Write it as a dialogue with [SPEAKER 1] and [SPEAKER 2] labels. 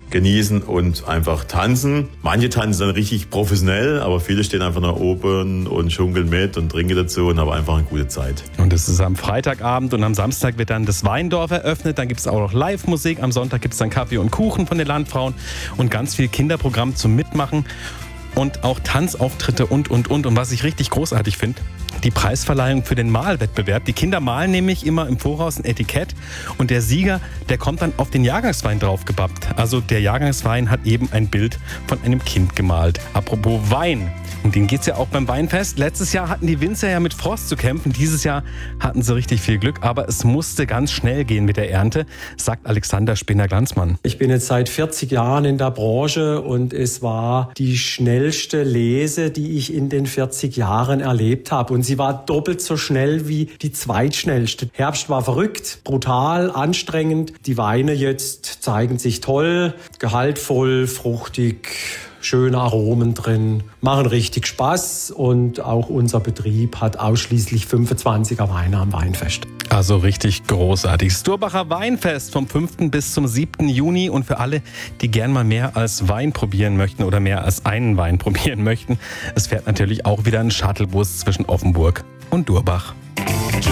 [SPEAKER 1] genießen und einfach tanzen. Manche tanzen dann richtig professionell, aber viele stehen einfach nach oben und schunkeln mit und trinken dazu und haben einfach eine gute Zeit.
[SPEAKER 2] Und es ist am Freitagabend und am Samstag wird dann das Weindorf eröffnet. Dann gibt es auch noch Live-Musik. Am Sonntag gibt es dann Kaffee und Kuchen von den Landfrauen und ganz viel Kinderprogramm zum Mitmachen. Und auch Tanzauftritte und. Und was ich richtig großartig finde, die Preisverleihung für den Malwettbewerb. Die Kinder malen nämlich immer im Voraus ein Etikett und der Sieger, der kommt dann auf den Jahrgangswein draufgebappt. Also der Jahrgangswein hat eben ein Bild von einem Kind gemalt. Apropos Wein. Um den geht's ja auch beim Weinfest. Letztes Jahr hatten die Winzer ja mit Frost zu kämpfen. Dieses Jahr hatten sie richtig viel Glück. Aber es musste ganz schnell gehen mit der Ernte, sagt Alexander Spinner-Glanzmann.
[SPEAKER 3] Ich bin jetzt seit 40 Jahren in der Branche und es war die schnellste Lese, die ich in den 40 Jahren erlebt habe. Und sie war doppelt so schnell wie die zweitschnellste. Herbst war verrückt, brutal, anstrengend. Die Weine jetzt zeigen sich toll, gehaltvoll, fruchtig. Schöne Aromen drin, machen richtig Spaß und auch unser Betrieb hat ausschließlich 25er Weine am Weinfest.
[SPEAKER 2] Also richtig großartig. Das Durbacher Weinfest vom 5. bis zum 7. Juni und für alle, die gern mal mehr als Wein probieren möchten oder mehr als einen Wein probieren möchten, es fährt natürlich auch wieder ein Shuttlebus zwischen Offenburg und Durbach.